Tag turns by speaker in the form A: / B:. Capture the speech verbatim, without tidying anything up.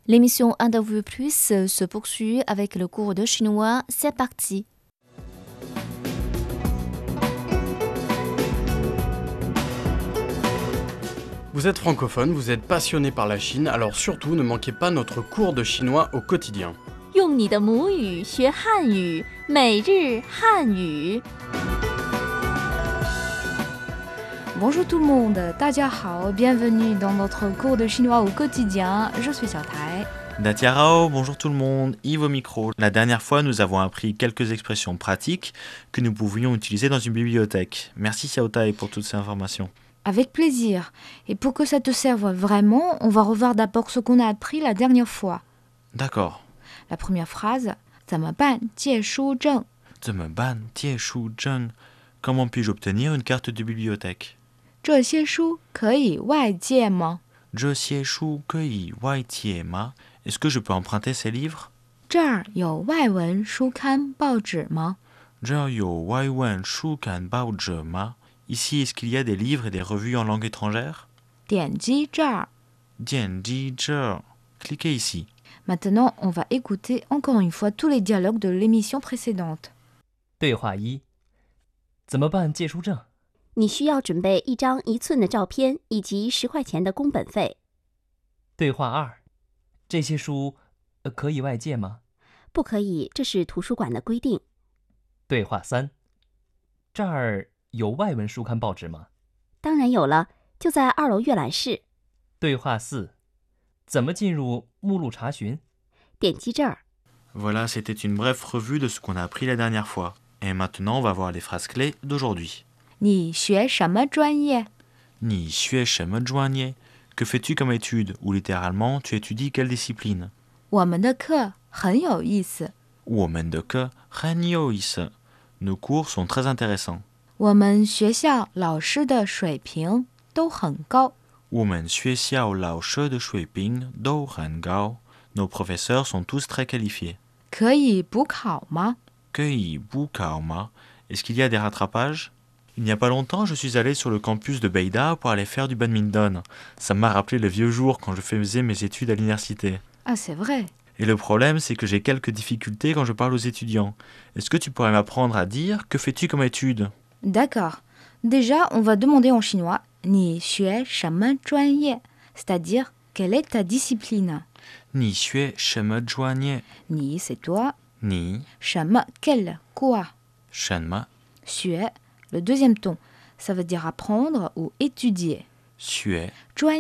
A: L'émission Un de plus se poursuit avec le cours de chinois. C'est parti.
B: Vous êtes francophone, vous êtes passionné par la Chine, alors surtout ne manquez pas notre cours de chinois au quotidien.
A: 用你的母语学汉语，每日汉语。
C: Bonjour tout le monde, 大家好, bienvenue dans notre cours de chinois au quotidien. Je suis Xiao Tai.
D: Datiarao, bonjour tout le monde, Yves au micro. La dernière fois, nous avons appris quelques expressions pratiques que nous pouvions utiliser dans une bibliothèque. Merci Xiao Tai pour toutes ces informations.
C: Avec plaisir. Et pour que ça te serve vraiment, on va revoir d'abord ce qu'on a appris la dernière fois.
D: D'accord.
C: La première phrase, 怎么办借书证?
D: 怎么办借书证? Comment puis-je obtenir une carte de bibliothèque?
C: 这些书可以外借吗?
D: 这些书可以外借吗? Est-ce que je peux emprunter ces livres?
C: 这儿有外文书刊报纸吗?
D: 这儿有外文书刊报纸吗? Ici, est-ce qu'il y a des livres et des revues en langue étrangère?
C: 点击这儿.
D: 点击这儿. Cliquez ici.
C: Maintenant, on va écouter encore une fois tous les dialogues de l'émission précédente.
E: 对话一：怎么办借书证？
F: 你需要准备一张一寸的照片以及十块钱的工本费。
E: 对话二：这些书、呃、可以外借吗？
F: 不可以，这是图书馆的规定。
E: 对话三：这儿有外文书刊报纸吗？
F: 当然有了，就在二楼阅览室。
E: 对话四：怎么进入目录查询？
F: 点击这儿。
D: Voilà, c'était une brève revue de ce qu'on a appris la dernière fois. Et maintenant, on va voir les phrases clés d'aujourd'hui.
C: 你学什么专业?
D: 你学什么专业? Que fais-tu comme étude? Ou littéralement, tu étudies quelle discipline?
C: 我们的课很有意思。
D: 我们的课很有意思. Nos cours sont très intéressants.
C: 我们学校老师的水平都很高。
D: 我们学校老师的水平都很高. Nos professeurs sont tous très qualifiés.
C: 可以补考吗?
D: 可以补考吗? Est-ce qu'il y a des rattrapages? Il n'y a pas longtemps, je suis allé sur le campus de Beida pour aller faire du badminton. Ça m'a rappelé le vieux jour quand je faisais mes études à l'université.
C: Ah, c'est vrai.
D: Et le problème, c'est que j'ai quelques difficultés quand je parle aux étudiants. Est-ce que tu pourrais m'apprendre à dire « Que fais-tu comme étude »
C: D'accord. Déjà, on va demander en chinois «你学什么专业? » C'est-à-dire « Quelle est ta discipline ?»
D: 你学什么专业?
C: 你 c'est toi.
D: 你
C: 什么 quel quoi?
D: 什么
C: 学 le deuxième ton. Ça veut dire apprendre ou étudier.
D: 学
C: 专